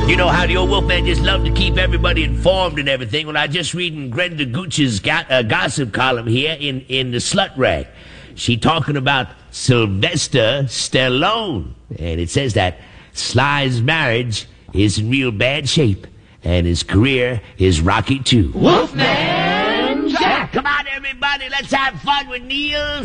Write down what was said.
You know how the old Wolfman just loved to keep everybody informed and everything. Well, I just reading Grenda Gooch's gossip column here in the Slut Rag. She talking about Sylvester Stallone. And it says that Sly's marriage is in real bad shape, and his career is rocky too. Wolfman Jack! Come on, everybody, let's have fun with Neil